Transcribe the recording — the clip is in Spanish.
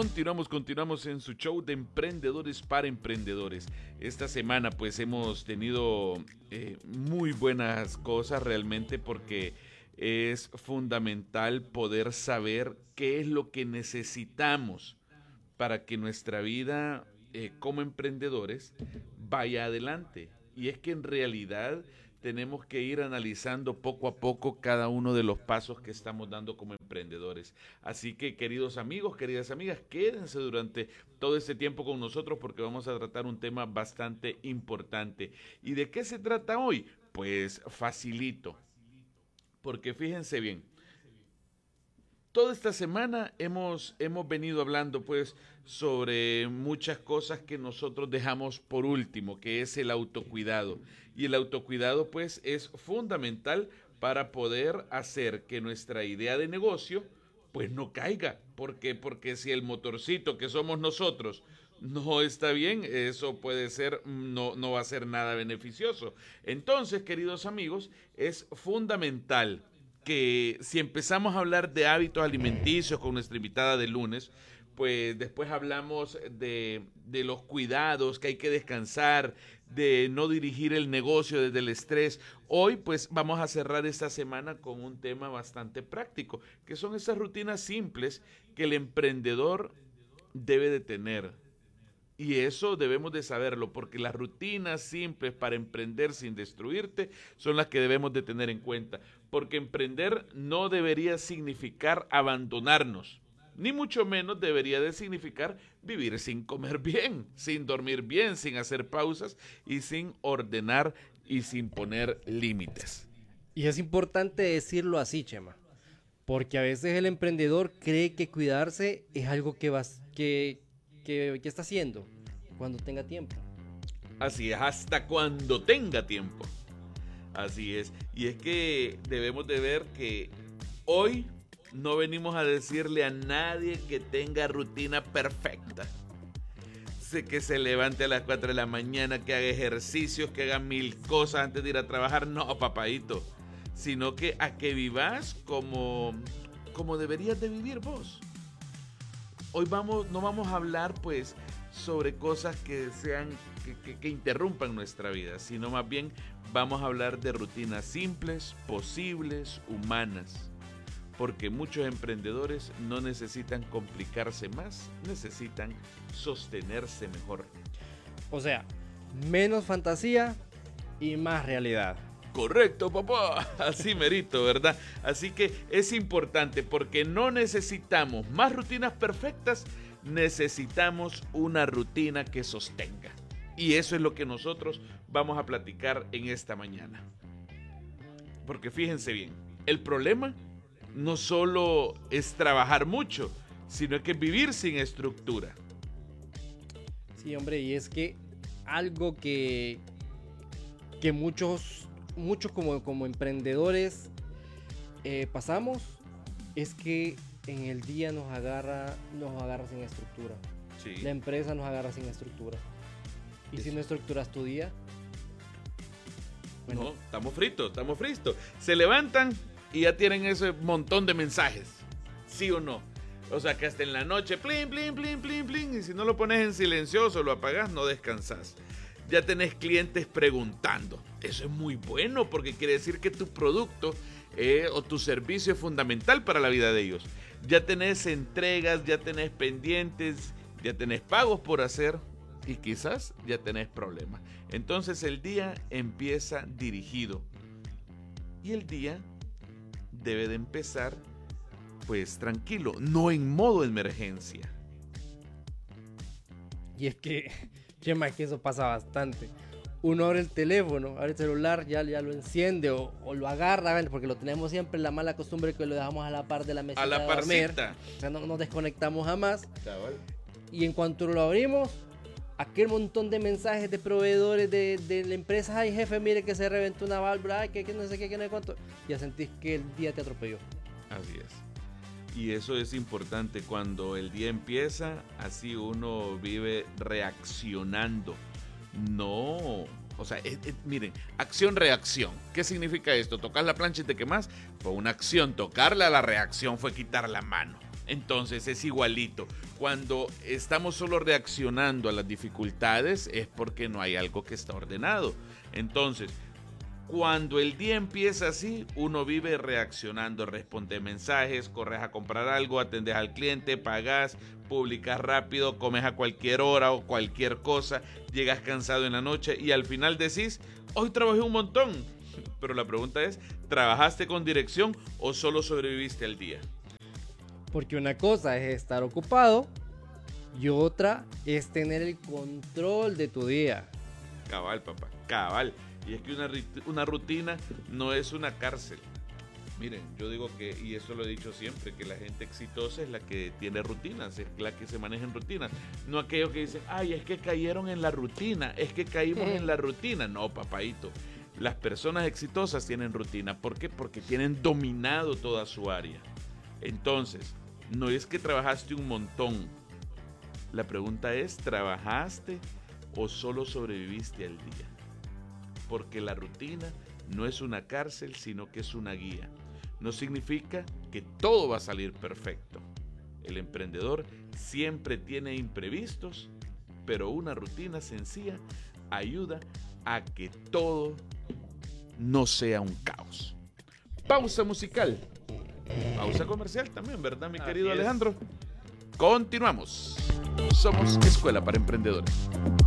Continuamos en su show de Emprendedores para Emprendedores. Esta semana pues hemos tenido muy buenas cosas realmente, porque es fundamental poder saber qué es lo que necesitamos para que nuestra vida como emprendedores vaya adelante. Y es que en realidad tenemos que ir analizando poco a poco cada uno de los pasos que estamos dando como emprendedores. Así que, queridos amigos, queridas amigas, quédense durante todo este tiempo con nosotros, porque vamos a tratar un tema bastante importante. ¿Y de qué se trata hoy? Pues facilito, porque fíjense bien, toda esta semana hemos venido hablando pues sobre muchas cosas que nosotros dejamos por último, que es el autocuidado. Y el autocuidado pues es fundamental para poder hacer que nuestra idea de negocio pues no caiga. ¿Por qué? Porque si el motorcito que somos nosotros no está bien, eso puede ser, no va a ser nada beneficioso. Entonces, queridos amigos, es fundamental que si empezamos a hablar de hábitos alimenticios con nuestra invitada de lunes, pues después hablamos de los cuidados, que hay que descansar, de no dirigir el negocio desde el estrés. Hoy pues vamos a cerrar esta semana con un tema bastante práctico, que son esas rutinas simples que el emprendedor debe de tener. Y eso debemos de saberlo, porque las rutinas simples para emprender sin destruirte son las que debemos de tener en cuenta. Porque emprender no debería significar abandonarnos, ni mucho menos debería de significar vivir sin comer bien, sin dormir bien, sin hacer pausas y sin ordenar y sin poner límites. Y es importante decirlo así, Chema, porque a veces el emprendedor cree que cuidarse es algo que está haciendo cuando tenga tiempo. Así es, hasta cuando tenga tiempo. Así es. Y es que debemos de ver que hoy no venimos a decirle a nadie que tenga rutina perfecta. Sé que se levante a las 4 de la mañana, que haga ejercicios, que haga 1000 cosas antes de ir a trabajar. No, papadito. Sino que a que vivas como deberías de vivir vos. Hoy no vamos a hablar pues sobre cosas que sean que interrumpan nuestra vida, sino más bien vamos a hablar de rutinas simples, posibles, humanas, porque muchos emprendedores no necesitan complicarse más, necesitan sostenerse mejor. O sea, menos fantasía y más realidad. Correcto, papá, así merito, ¿verdad? Así que es importante, porque no necesitamos más rutinas perfectas, necesitamos una rutina que sostenga. Y eso es lo que nosotros vamos a platicar en esta mañana. Porque fíjense bien, el problema no solo es trabajar mucho, sino que vivir sin estructura. Sí, hombre, y es que algo que muchos como emprendedores pasamos es que en el día nos agarra sin estructura. Sí. La empresa nos agarra sin estructura. Y si no estructuras tu día, bueno, no, estamos fritos. Se levantan y ya tienen ese montón de mensajes, ¿sí o no? O sea, que hasta en la noche, plin, plin, plin, plin, plin, y si no lo pones en silencioso, lo apagas, no descansas. Ya tenés clientes preguntando. Eso es muy bueno, porque quiere decir que tu producto o tu servicio es fundamental para la vida de ellos. Ya tenés entregas, ya tenés pendientes, ya tenés pagos por hacer y quizás ya tenés problemas. Entonces el día empieza dirigido y el día debe de empezar pues tranquilo, no en modo emergencia. Y es que, Chema, es que eso pasa bastante. Uno abre el teléfono, abre el celular, ya lo enciende o lo agarra, porque lo tenemos siempre en la mala costumbre que lo dejamos a la par de la mesita a la de dormir. parcita. O sea, no nos desconectamos jamás. Chaval. Y en cuanto lo abrimos, aquel montón de mensajes de proveedores de la empresa, ay jefe, mire que se reventó una válvula, ay que no sé qué, que no sé cuánto. Ya sentís que el día te atropelló. Así es. Y eso es importante, cuando el día empieza, así uno vive reaccionando. No, o sea, miren, acción-reacción. ¿Qué significa esto? ¿Tocas la plancha y te quemas? Fue una acción. Tocarla, la reacción fue quitar la mano. Entonces es igualito. Cuando estamos solo reaccionando a las dificultades es porque no hay algo que está ordenado. Entonces, cuando el día empieza así, uno vive reaccionando, responde mensajes, corres a comprar algo, atendes al cliente, pagas, publicas rápido, comes a cualquier hora o cualquier cosa, llegas cansado en la noche y al final decís, hoy trabajé un montón. Pero la pregunta es, ¿trabajaste con dirección o solo sobreviviste al día? Porque una cosa es estar ocupado y otra es tener el control de tu día. Cabal, papá, cabal. Y es que una rutina no es una cárcel. Miren, yo digo que, y eso lo he dicho siempre, que la gente exitosa es la que tiene rutinas, es la que se maneja en rutinas. No aquellos que dicen, ay, es que cayeron en la rutina, es que caímos en la rutina. No, papadito. Las personas exitosas tienen rutina. ¿Por qué? Porque tienen dominado toda su área. Entonces, no es que trabajaste un montón. La pregunta es, ¿trabajaste o solo sobreviviste al día? Porque la rutina no es una cárcel, sino que es una guía. No significa que todo va a salir perfecto. El emprendedor siempre tiene imprevistos, pero una rutina sencilla ayuda a que todo no sea un caos. Pausa musical. Pausa comercial también, ¿verdad, mi querido Alejandro? Continuamos. Somos Escuela para Emprendedores.